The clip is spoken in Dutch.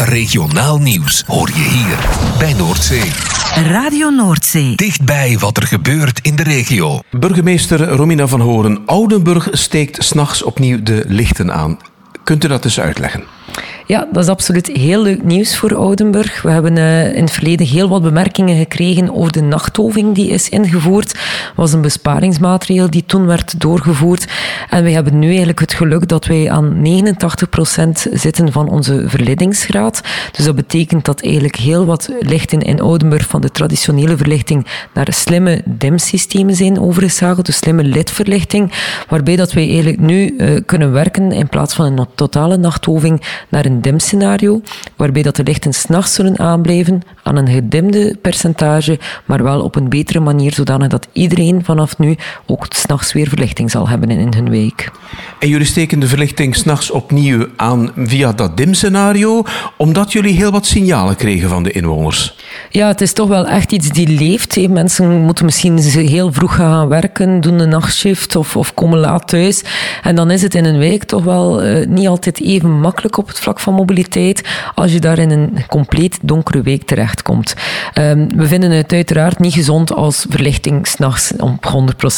Regionaal nieuws hoor je hier bij Noordzee. Radio Noordzee. Dichtbij wat er gebeurt in de regio. Burgemeester Romina van Horen, Oudenburg steekt 's nachts opnieuw de lichten aan. Kunt u dat eens uitleggen? Ja, dat is absoluut heel leuk nieuws voor Oudenburg. We hebben in het verleden heel wat bemerkingen gekregen over de nachtoving die is ingevoerd. Dat was een besparingsmaatregel die toen werd doorgevoerd. En we hebben nu eigenlijk het geluk dat wij aan 89% zitten van onze verlichtingsgraad. Dus dat betekent dat eigenlijk heel wat lichten in Oudenburg van de traditionele verlichting naar slimme dimsystemen zijn overgeschakeld, dus slimme lidverlichting, waarbij dat wij eigenlijk nu kunnen werken in plaats van een totale nachtoving naar een dimscenario, waarbij dat de lichten 's nachts zullen aanblijven aan een gedimde percentage, maar wel op een betere manier, zodanig dat iedereen vanaf nu ook 's nachts weer verlichting zal hebben in hun wijk. En jullie steken de verlichting 's nachts opnieuw aan via dat dimscenario, omdat jullie heel wat signalen kregen van de inwoners. Ja, het is toch wel echt iets die leeft. Mensen moeten misschien heel vroeg gaan werken, doen een nachtshift of komen laat thuis. En dan is het in een wijk toch wel niet altijd even makkelijk op het vlak van mobiliteit als je daar in een compleet donkere wijk terechtkomt. We vinden het uiteraard niet gezond als verlichting 's nachts op 100%